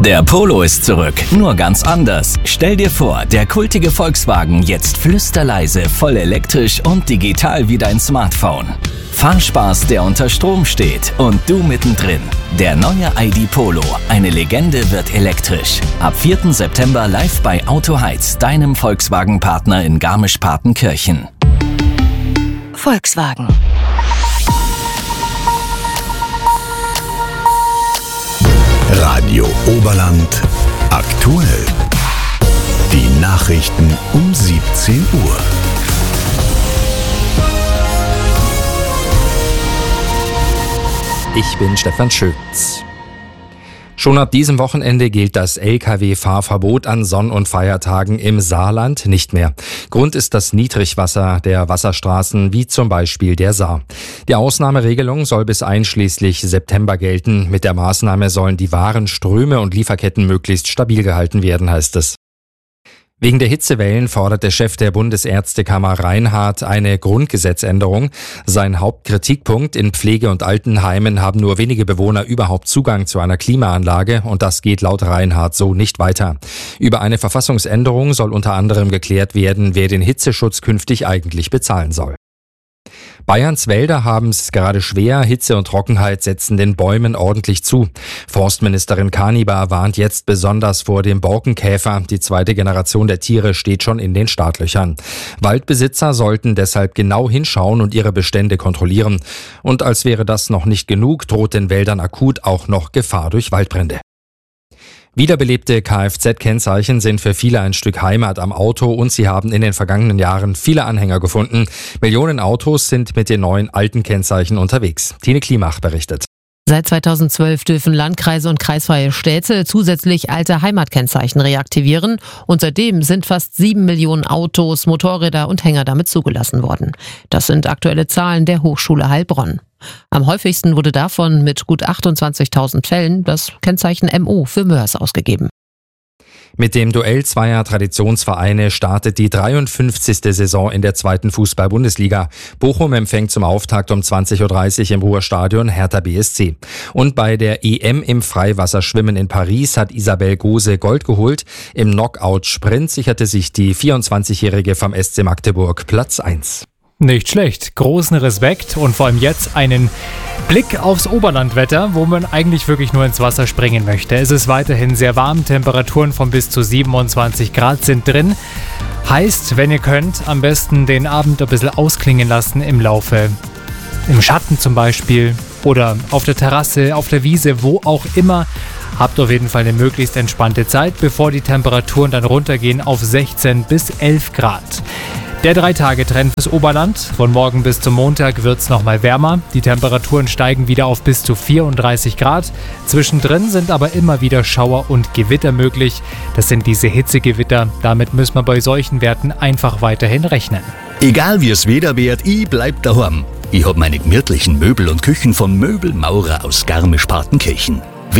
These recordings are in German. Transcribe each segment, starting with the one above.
Der Polo ist zurück, nur ganz anders. Stell dir vor, der kultige Volkswagen jetzt flüsterleise, voll elektrisch und digital wie dein Smartphone. Fahrspaß, der unter Strom steht und du mittendrin. Der neue ID Polo, eine Legende, wird elektrisch. Ab 4. September live bei Auto Heiz, deinem Volkswagen-Partner in Garmisch-Partenkirchen. Volkswagen. Radio Oberland aktuell. Die Nachrichten um 17 Uhr. Ich bin Stefan Schütz. Schon ab diesem Wochenende gilt das Lkw-Fahrverbot an Sonn- und Feiertagen im Saarland nicht mehr. Grund ist das Niedrigwasser der Wasserstraßen, wie zum Beispiel der Saar. Die Ausnahmeregelung soll bis einschließlich September gelten. Mit der Maßnahme sollen die Warenströme und Lieferketten möglichst stabil gehalten werden, heißt es. Wegen der Hitzewellen fordert der Chef der Bundesärztekammer Reinhardt eine Grundgesetzänderung. Sein Hauptkritikpunkt: in Pflege- und Altenheimen haben nur wenige Bewohner überhaupt Zugang zu einer Klimaanlage und das geht laut Reinhardt so nicht weiter. Über eine Verfassungsänderung soll unter anderem geklärt werden, wer den Hitzeschutz künftig eigentlich bezahlen soll. Bayerns Wälder haben es gerade schwer, Hitze und Trockenheit setzen den Bäumen ordentlich zu. Forstministerin Kanibar warnt jetzt besonders vor dem Borkenkäfer. Die zweite Generation der Tiere steht schon in den Startlöchern. Waldbesitzer sollten deshalb genau hinschauen und ihre Bestände kontrollieren. Und als wäre das noch nicht genug, droht den Wäldern akut auch noch Gefahr durch Waldbrände. Wiederbelebte Kfz-Kennzeichen sind für viele ein Stück Heimat am Auto und sie haben in den vergangenen Jahren viele Anhänger gefunden. Millionen Autos sind mit den neuen alten Kennzeichen unterwegs. Tine Klimach berichtet. Seit 2012 dürfen Landkreise und kreisfreie Städte zusätzlich alte Heimatkennzeichen reaktivieren und seitdem sind fast 7 Millionen Autos, Motorräder und Hänger damit zugelassen worden. Das sind aktuelle Zahlen der Hochschule Heilbronn. Am häufigsten wurde davon mit gut 28.000 Fällen das Kennzeichen MO für Mörs ausgegeben. Mit dem Duell zweier Traditionsvereine startet die 53. Saison in der zweiten Fußball-Bundesliga. Bochum empfängt zum Auftakt um 20.30 Uhr im Ruhrstadion Hertha BSC. Und bei der EM im Freiwasserschwimmen in Paris hat Isabel Gose Gold geholt. Im Knockout-Sprint sicherte sich die 24-Jährige vom SC Magdeburg Platz 1. Nicht schlecht. Großen Respekt und vor allem jetzt einen Blick aufs Oberlandwetter, wo man eigentlich wirklich nur ins Wasser springen möchte. Es ist weiterhin sehr warm, Temperaturen von bis zu 27 Grad sind drin. Heißt, wenn ihr könnt, am besten den Abend ein bisschen ausklingen lassen im Schatten zum Beispiel oder auf der Terrasse, auf der Wiese, wo auch immer. Habt auf jeden Fall eine möglichst entspannte Zeit, bevor die Temperaturen dann runtergehen auf 16 bis 11 Grad. Der 3-Tage-Trend fürs Oberland. Von morgen bis zum Montag wird es nochmal wärmer. Die Temperaturen steigen wieder auf bis zu 34 Grad. Zwischendrin sind aber immer wieder Schauer und Gewitter möglich. Das sind diese Hitzegewitter. Damit müssen wir bei solchen Werten einfach weiterhin rechnen. Egal wie es Wetter wird, ich bleib daheim. Ich hab meine gemütlichen Möbel und Küchen von Möbelmaurer aus Garmisch-Partenkirchen.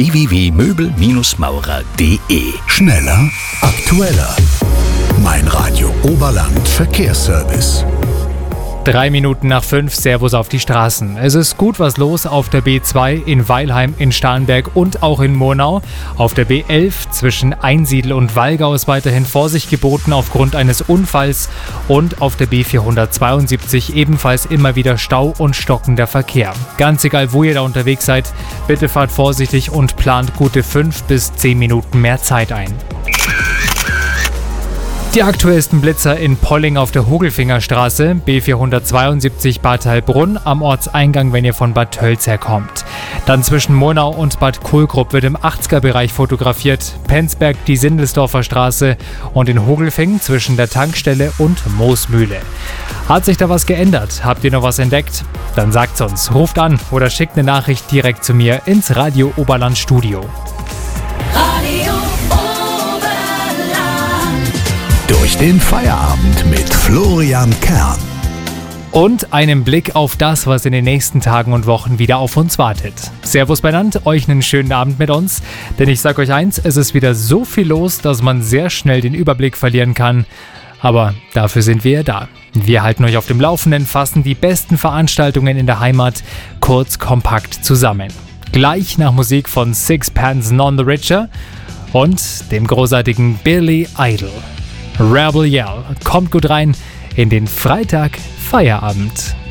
www.möbel-maurer.de. Schneller, aktueller. Mein Radio Oberland Verkehrsservice. 3 Minuten nach 5, Servus auf die Straßen. Es ist gut was los auf der B2 in Weilheim, in Starnberg und auch in Murnau. Auf der B11 zwischen Einsiedl und Wallgau ist weiterhin Vorsicht geboten aufgrund eines Unfalls. Und auf der B472 ebenfalls immer wieder Stau und stockender Verkehr. Ganz egal, wo ihr da unterwegs seid, bitte fahrt vorsichtig und plant gute 5 bis 10 Minuten mehr Zeit ein. Die aktuellsten Blitzer in Polling auf der Hogelfingerstraße, B472 Bad Heilbrunn am Ortseingang, wenn ihr von Bad Tölz herkommt. Dann zwischen Murnau und Bad Kohlgrub wird im 80er-Bereich fotografiert, Penzberg die Sindelsdorfer Straße und in Hogelfing zwischen der Tankstelle und Moosmühle. Hat sich da was geändert? Habt ihr noch was entdeckt? Dann sagt's uns, ruft an oder schickt eine Nachricht direkt zu mir ins Radio Oberland Studio. Durch den Feierabend mit Florian Kern. Und einen Blick auf das, was in den nächsten Tagen und Wochen wieder auf uns wartet. Servus benannt, euch einen schönen Abend mit uns. Denn ich sag euch eins, es ist wieder so viel los, dass man sehr schnell den Überblick verlieren kann. Aber dafür sind wir da. Wir halten euch auf dem Laufenden, fassen die besten Veranstaltungen in der Heimat kurz kompakt zusammen. Gleich nach Musik von Sixpence None the Richer und dem großartigen Billy Idol. Rebel Yell kommt gut rein in den Freitag Feierabend.